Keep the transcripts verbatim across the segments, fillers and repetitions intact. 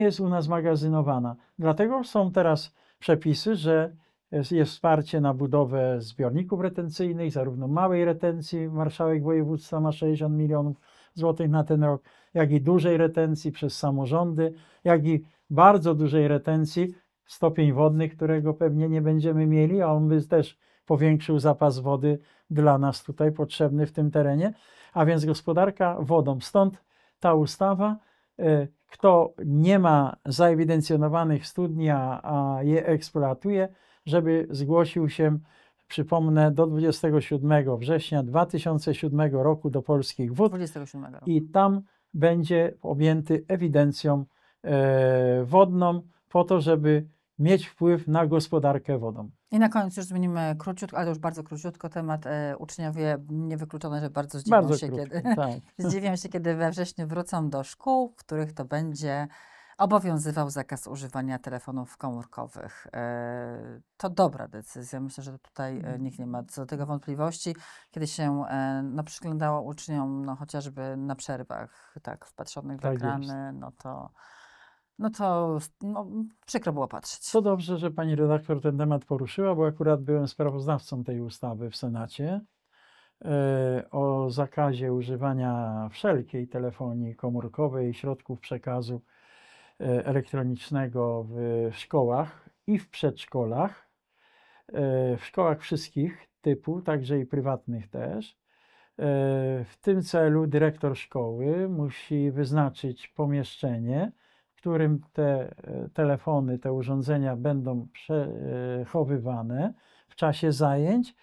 jest u nas magazynowana. Dlatego są teraz przepisy, że jest, jest wsparcie na budowę zbiorników retencyjnych, zarówno małej retencji, marszałek województwa ma sześćdziesiąt milionów złotych na ten rok, jak i dużej retencji przez samorządy, jak i bardzo dużej retencji, stopień wodny, którego pewnie nie będziemy mieli, a on by też powiększył zapas wody dla nas tutaj potrzebny w tym terenie, a więc gospodarka wodą. Stąd ta ustawa. Kto nie ma zaewidencjonowanych studni, a, a je eksploatuje, żeby zgłosił się, przypomnę, do dwudziestego siódmego września dwa tysiące siódmego roku do Polskich Wód dwudziestego siódmego roku. i tam będzie objęty ewidencją e, wodną po to, żeby mieć wpływ na gospodarkę wodą. I na koniec już zmienimy króciutko, ale już bardzo króciutko temat. E, uczniowie niewykluczone, że bardzo zdziwią Bardzo się, krótko, kiedy, tak. zdziwią się, kiedy we wrześniu wrócą do szkół, w których to będzie obowiązywał zakaz używania telefonów komórkowych. E, to dobra decyzja. Myślę, że tutaj e, nikt nie ma co do tego wątpliwości. Kiedy się e, no, przyglądało uczniom, no, chociażby na przerwach, tak, wpatrzonych w Tak ekrany, jest. no to no to no, przykro było patrzeć. To dobrze, że pani redaktor ten temat poruszyła, bo akurat byłem sprawozdawcą tej ustawy w Senacie e, o zakazie używania wszelkiej telefonii komórkowej i środków przekazu e, elektronicznego w szkołach i w przedszkolach, e, w szkołach wszystkich typu, także i prywatnych też. E, w tym celu dyrektor szkoły musi wyznaczyć pomieszczenie, w którym te telefony, te urządzenia będą przechowywane w czasie zajęć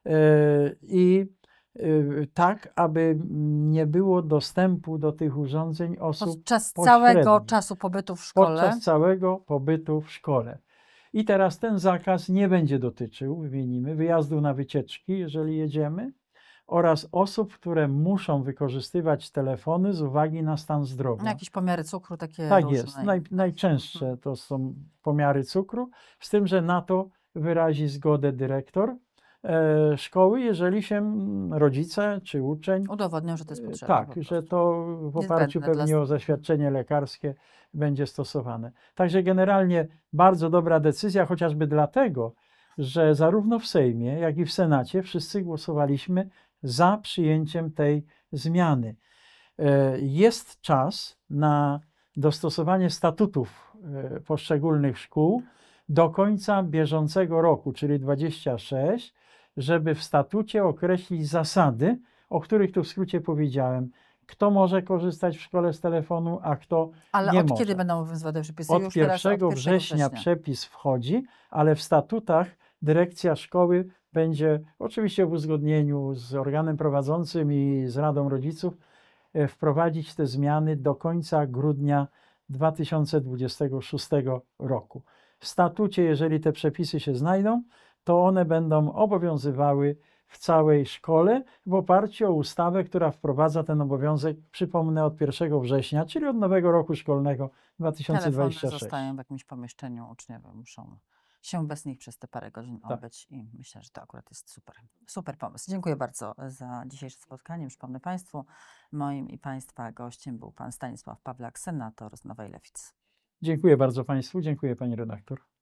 i tak, aby nie było dostępu do tych urządzeń osób Podczas pośrednich. całego czasu pobytu w szkole? Podczas całego pobytu w szkole. I teraz ten zakaz nie będzie dotyczył, wymienimy, wyjazdu na wycieczki, jeżeli jedziemy, oraz osób, które muszą wykorzystywać telefony z uwagi na stan zdrowia. Jakieś pomiary cukru takie Tak różne. jest. Naj, najczęstsze to są pomiary cukru, z tym, że na to wyrazi zgodę dyrektor e, szkoły, jeżeli się rodzice czy uczeń udowodnią, że to jest potrzebne. tak, że to w oparciu pewnie o zaświadczenie lekarskie będzie stosowane. Także generalnie bardzo dobra decyzja, chociażby dlatego, że zarówno w Sejmie, jak i w Senacie wszyscy głosowaliśmy za przyjęciem tej zmiany. Jest czas na dostosowanie statutów poszczególnych szkół do końca bieżącego roku, czyli dwudziestego szóstego, żeby w statucie określić zasady, o których tu w skrócie powiedziałem. Kto może korzystać w szkole z telefonu, a kto ale nie od może. kiedy będą obowiązywać przepisy? Od Już teraz, pierwszego od pierwszego września przepis wchodzi, ale w statutach dyrekcja szkoły będzie, oczywiście w uzgodnieniu z organem prowadzącym i z Radą Rodziców, wprowadzić te zmiany do końca grudnia dwa tysiące dwudziestego szóstego roku. W statucie, jeżeli te przepisy się znajdą, to one będą obowiązywały w całej szkole w oparciu o ustawę, która wprowadza ten obowiązek, przypomnę, od pierwszego września, czyli od nowego roku szkolnego dwa tysiące dwudziestego szóstego. Telefony zostają w jakimś pomieszczeniu, uczniowie muszą się bez nich przez te parę godzin Tak. obyć i myślę, że to akurat jest super, super pomysł. Dziękuję bardzo za dzisiejsze spotkanie. Przypomnę Państwu, moim i Państwa gościem był Pan Stanisław Pawlak, senator z Nowej Lewicy. Dziękuję bardzo Państwu, dziękuję Pani redaktor.